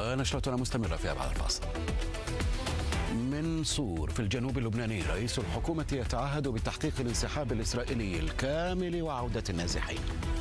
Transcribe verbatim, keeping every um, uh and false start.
ونشرتنا مستمرة فيها بعد الفاصل. من صور في الجنوب اللبناني، رئيس الحكومة يتعهد بتحقيق الانسحاب الإسرائيلي الكامل وعودة النازحين.